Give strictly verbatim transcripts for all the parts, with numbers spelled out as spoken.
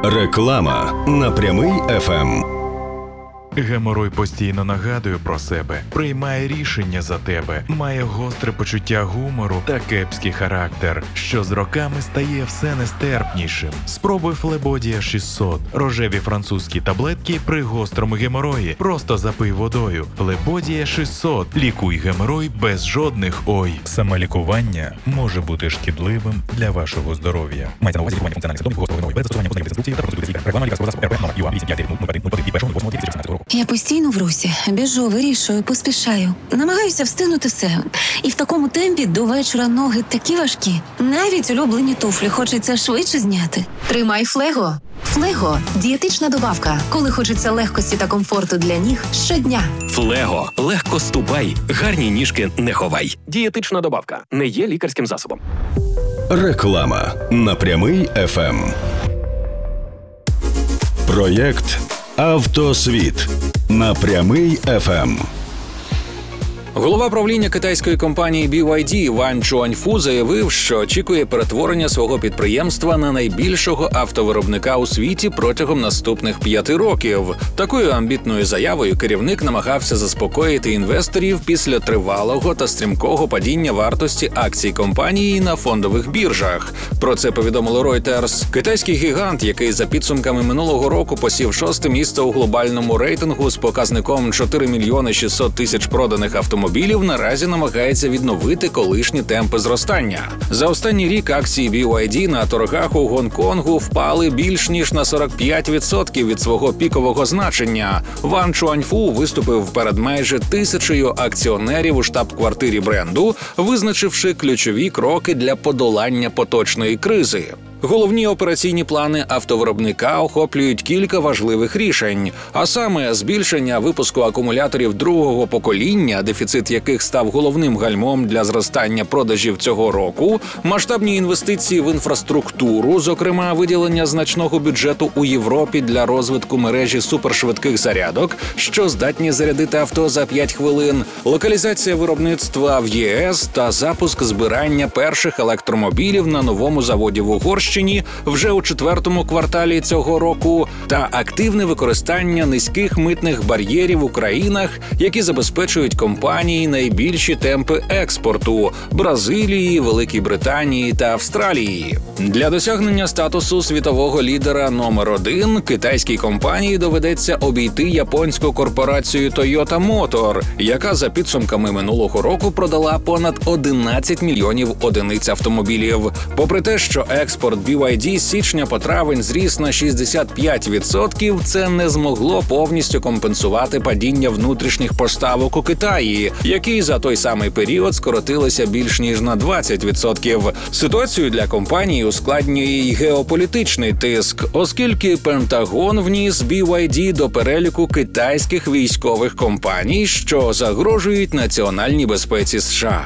Реклама на Прямий еф ем. Геморой постійно нагадує про себе, приймає рішення за тебе, має гостре почуття гумору та кепський характер, що з роками стає все нестерпнішим. Спробуй Флебодія шістсот. Рожеві французькі таблетки при гострому геморої. Просто запий водою. Флебодія шістсот. Лікуй геморой без жодних ой. Самолікування може бути шкідливим для вашого здоров'я. Мається на увазі лікування функціональних симптомів гострого геморою без застосування позначних інструкцій та розсудити лікаря. Реклама лікарського засобу РП номер ю а вісім п'ять нуль один нуль один від першого восьмого дві тисячі шістнадцятого року. Я постійно в русі. Біжу, вирішую, поспішаю. Намагаюся встигнути все. І в такому темпі до вечора ноги такі важкі. Навіть улюблені туфлі хочеться швидше зняти. Тримай Флего. Флего – дієтична добавка, коли хочеться легкості та комфорту для ніг щодня. Флего. Легко ступай, гарні ніжки не ховай. Дієтична добавка. Не є лікарським засобом. Реклама на Прямий еф ем. Проєкт «Автосвіт» на Прямий еф ем. Голова правління китайської компанії бі вай ді Ван Чуаньфу заявив, що очікує перетворення свого підприємства на найбільшого автовиробника у світі протягом наступних п'яти років. Такою амбітною заявою керівник намагався заспокоїти інвесторів після тривалого та стрімкого падіння вартості акцій компанії на фондових біржах. Про це повідомило Reuters. Китайський гігант, який за підсумками минулого року посів шосте місце у глобальному рейтингу з показником чотири мільйони шістсот тисяч проданих автомобілів, наразі намагається відновити колишні темпи зростання. За останній рік акції бі вай ді на торгах у Гонконгу впали більш ніж на сорок п'ять відсотків від свого пікового значення. Ван Чуаньфу виступив перед майже тисячею акціонерів у штаб-квартирі бренду, визначивши ключові кроки для подолання поточної кризи. Головні операційні плани автовиробника охоплюють кілька важливих рішень, а саме збільшення випуску акумуляторів другого покоління, дефіцит яких став головним гальмом для зростання продажів цього року, масштабні інвестиції в інфраструктуру, зокрема виділення значного бюджету у Європі для розвитку мережі супершвидких зарядок, що здатні зарядити авто за п'ять хвилин, локалізація виробництва в є ес та запуск збирання перших електромобілів на новому заводі в Угорщині вже у четвертому кварталі цього року та активне використання низьких митних бар'єрів у країнах, які забезпечують компанії найбільші темпи експорту – Бразилії, Великій Британії та Австралії. Для досягнення статусу світового лідера номер один китайській компанії доведеться обійти японську корпорацію Toyota Motor, яка за підсумками минулого року продала понад одинадцять мільйонів одиниць автомобілів. Попри те, що експорт бі вай ді з січня по травень зріс на шістдесят п'ять відсотків, це не змогло повністю компенсувати падіння внутрішніх поставок у Китаї, які за той самий період скоротилися більш ніж на двадцять відсотків. Ситуацію для компанії ускладнює й геополітичний тиск, оскільки Пентагон вніс бі вай ді до переліку китайських військових компаній, що загрожують національній безпеці США.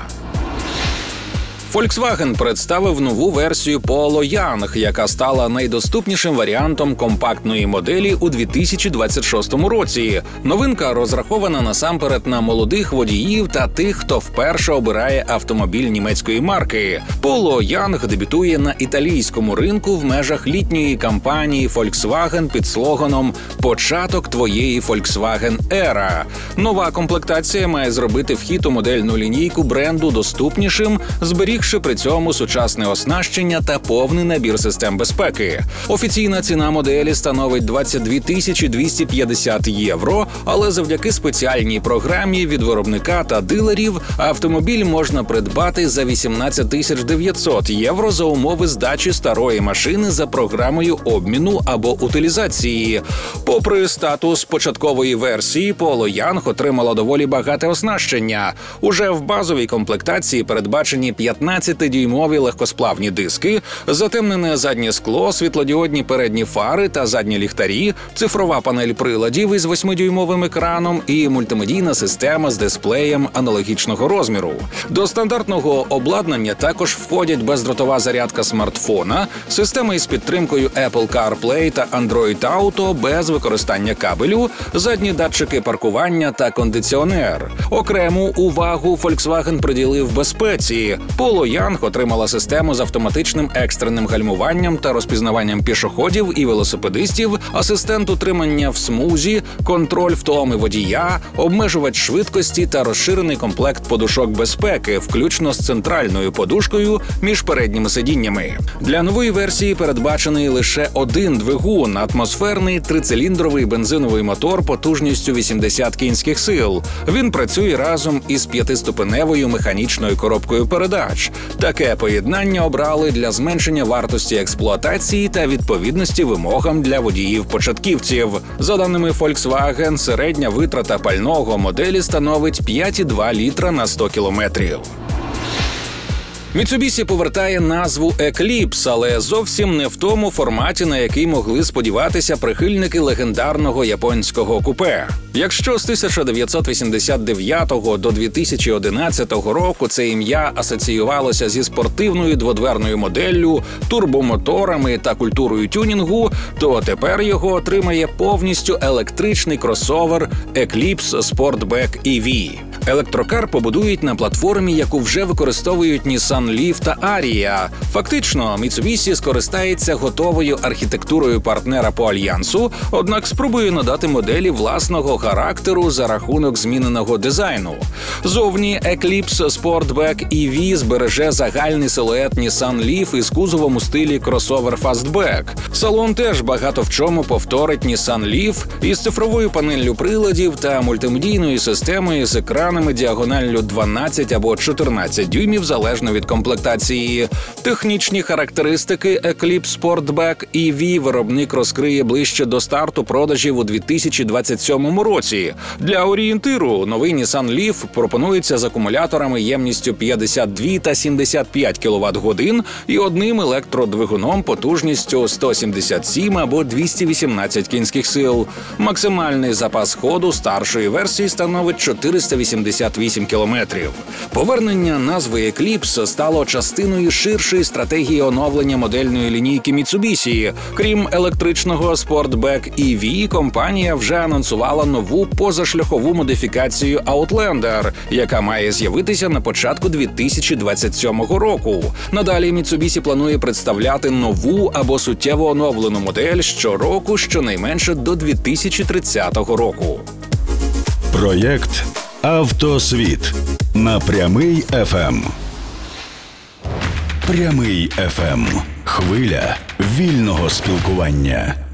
Volkswagen представив нову версію Polo Young, яка стала найдоступнішим варіантом компактної моделі у дві тисячі двадцять шостому році. Новинка розрахована насамперед на молодих водіїв та тих, хто вперше обирає автомобіль німецької марки. Polo Young дебютує на італійському ринку в межах літньої кампанії Volkswagen під слоганом «Початок твоєї Volkswagen Era». Нова комплектація має зробити вхід у модельну лінійку бренду доступнішим, зберіг при цьому сучасне оснащення та повний набір систем безпеки. Офіційна ціна моделі становить двадцять дві тисячі двісті п'ятдесят євро, але завдяки спеціальній програмі від виробника та дилерів автомобіль можна придбати за вісімнадцять тисяч дев'ятсот євро за умови здачі старої машини за програмою обміну або утилізації. Попри статус початкової версії, Polo Young отримала доволі багате оснащення. Уже в базовій комплектації передбачені п'ятнадцятидюймові легкосплавні диски, затемнене заднє скло, світлодіодні передні фари та задні ліхтарі, цифрова панель приладів із восьмидюймовим екраном і мультимедійна система з дисплеєм аналогічного розміру. До стандартного обладнання також входять бездротова зарядка смартфона, система із підтримкою Apple CarPlay та Android Auto без використання кабелю, задні датчики паркування та кондиціонер. Окрему увагу Volkswagen приділив безпеці. Polo Янг отримала систему з автоматичним екстреним гальмуванням та розпізнаванням пішоходів і велосипедистів, асистент утримання в смузі, контроль втоми водія, обмежувач швидкості та розширений комплект подушок безпеки, включно з центральною подушкою між передніми сидіннями. Для нової версії передбачений лише один двигун – атмосферний трициліндровий бензиновий мотор потужністю вісімдесят кінських сил. Він працює разом із п'ятиступеневою механічною коробкою передач. Таке поєднання обрали для зменшення вартості експлуатації та відповідності вимогам для водіїв-початківців. За даними Volkswagen, середня витрата пального моделі становить п'ять цілих два літра на сто кілометрів. Mitsubishi повертає назву Eclipse, але зовсім не в тому форматі, на який могли сподіватися прихильники легендарного японського купе. Якщо з тисяча дев'ятсот вісімдесят дев'ятого до дві тисячі одинадцятого року це ім'я асоціювалося зі спортивною дводверною моделлю, турбомоторами та культурою тюнінгу, то тепер його отримає повністю електричний кросовер Eclipse Sportback і ві. Електрокар побудують на платформі, яку вже використовують Nissan Leaf та Ariya. Фактично, Mitsubishi скористається готовою архітектурою партнера по альянсу, однак спробує надати моделі власного характеру за рахунок зміненого дизайну. Зовні Eclipse Sportback і ві збереже загальний силует Nissan Leaf із кузовом у стилі кросовер Fastback. Салон теж багато в чому повторить Nissan Leaf із цифровою панеллю приладів та мультимедійною системою з екраном діагоналлю дванадцять або чотирнадцять дюймів залежно від комплектації. Технічні характеристики Eclipse Sportback і ві виробник розкриє ближче до старту продажів у дві тисячі двадцять сьомому році. Для орієнтиру новий Nissan Leaf пропонується з акумуляторами ємністю п'ятдесят два та сімдесят п'ять кіловат-годин і одним електродвигуном потужністю сто сімдесят сім або двісті вісімнадцять кінських сил. Максимальний запас ходу старшої версії становить чотириста вісімдесят вісім кілометрів. Повернення назви Eclipse стало частиною ширшої стратегії оновлення модельної лінійки Mitsubishi. Крім електричного Sportback і ві, компанія вже анонсувала нову позашляхову модифікацію Outlander, яка має з'явитися на початку дві тисячі двадцять сьомого року. Надалі Mitsubishi планує представляти нову або суттєво оновлену модель щороку, щонайменше до дві тисячі тридцятого року. Проєкт «Автосвіт» на Прямий еф ем. Прямий еф ем. Хвиля вільного спілкування.